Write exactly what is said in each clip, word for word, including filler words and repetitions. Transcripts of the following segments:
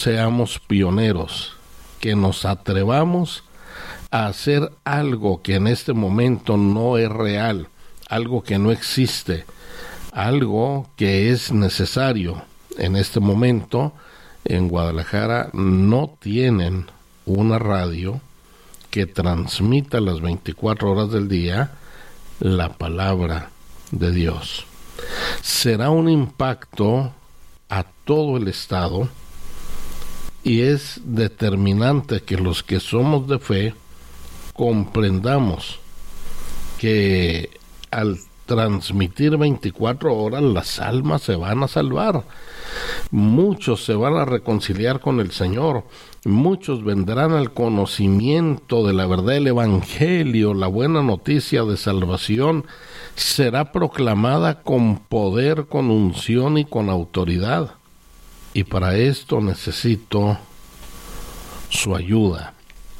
seamos pioneros, que nos atrevamos a hacer algo que en este momento no es real, algo que no existe, algo que es necesario. En este momento, en Guadalajara no tienen una radio que transmita las veinticuatro horas del día la palabra de Dios. Será un impacto a todo el estado y es determinante que los que somos de fe comprendamos que al transmitir veinticuatro horas las almas se van a salvar, muchos se van a reconciliar con el Señor, muchos vendrán al conocimiento de la verdad del Evangelio, la buena noticia de salvación será proclamada con poder, con unción y con autoridad. Y para esto necesito su ayuda.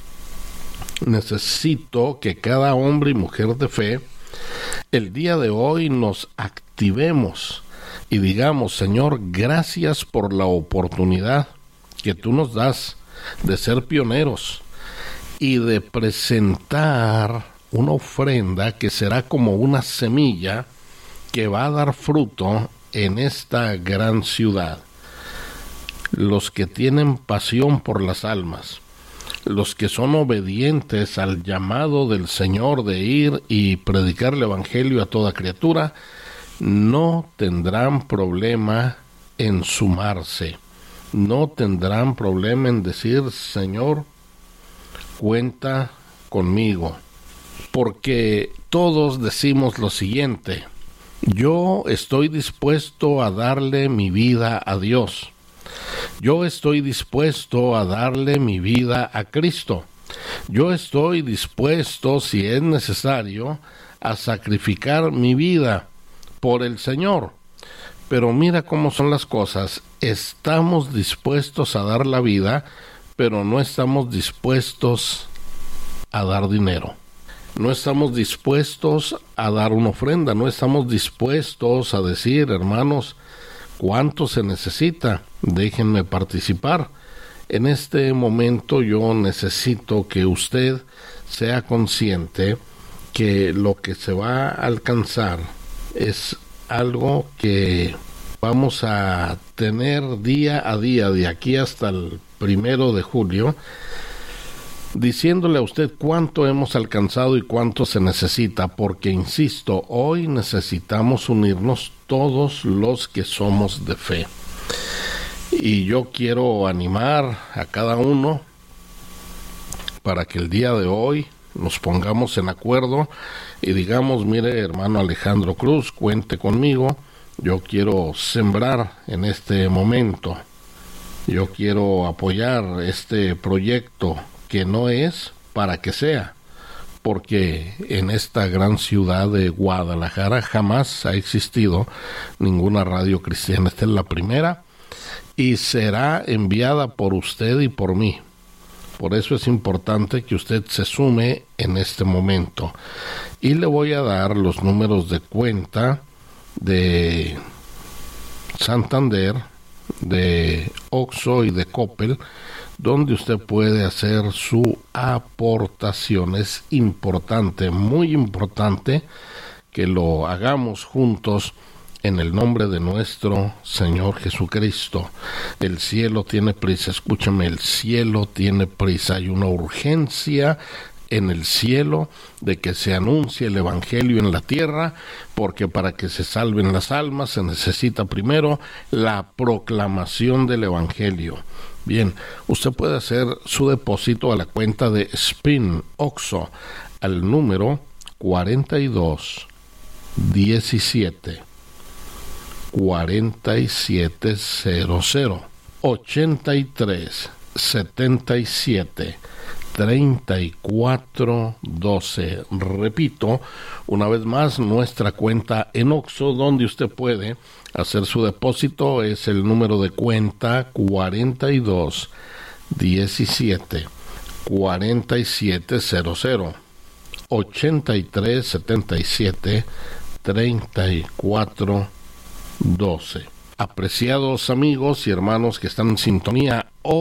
Necesito que cada hombre y mujer de fe el día de hoy nos activemos y digamos: Señor, gracias por la oportunidad que tú nos das de ser pioneros y de presentar una ofrenda que será como una semilla que va a dar fruto en esta gran ciudad. Los que tienen pasión por las almas, los que son obedientes al llamado del Señor de ir y predicar el Evangelio a toda criatura, no tendrán problema en sumarse, no tendrán problema en decir: Señor, cuenta conmigo, porque todos decimos lo siguiente: yo estoy dispuesto a darle mi vida a Dios. Yo estoy dispuesto a darle mi vida a Cristo. Yo estoy dispuesto, si es necesario, a sacrificar mi vida por el Señor. Pero mira cómo son las cosas. Estamos dispuestos a dar la vida, pero no estamos dispuestos a dar dinero. No estamos dispuestos a dar una ofrenda. No estamos dispuestos a decir: hermanos, ¿cuánto se necesita? Déjenme participar. En este momento yo necesito que usted sea consciente que lo que se va a alcanzar es algo que vamos a tener día a día de aquí hasta el primero de julio, diciéndole a usted cuánto hemos alcanzado y cuánto se necesita, porque insisto, hoy necesitamos unirnos todos los que somos de fe. Y yo quiero animar a cada uno para que el día de hoy nos pongamos en acuerdo y digamos: mire, hermano Alejandro Cruz, cuente conmigo, yo quiero sembrar en este momento, yo quiero apoyar este proyecto que no es para que sea, porque en esta gran ciudad de Guadalajara jamás ha existido ninguna radio cristiana. Esta es la primera y será enviada por usted y por mí. Por eso es importante que usted se sume en este momento. Y le voy a dar los números de cuenta de Santander, de Oxxo y de Coppel, donde usted puede hacer su aportación. Es importante, muy importante, que lo hagamos juntos en el nombre de nuestro Señor Jesucristo. El cielo tiene prisa, escúchame, el cielo tiene prisa. Hay una urgencia en el cielo de que se anuncie el Evangelio en la tierra, porque para que se salven las almas se necesita primero la proclamación del Evangelio. Bien, usted puede hacer su depósito a la cuenta de Spin Oxxo al número cuarenta y dos diecisiete cuarenta y siete cero cero ochenta y tres setenta y siete treinta y cuatro doce. Repito una vez más, nuestra cuenta en Oxxo donde usted puede hacer su depósito es el número de cuenta cuarenta y dos diecisiete cuarenta y siete cero cero ochenta y tres setenta y siete treinta y cuatro doce. apreciados amigos y hermanos que están en sintonía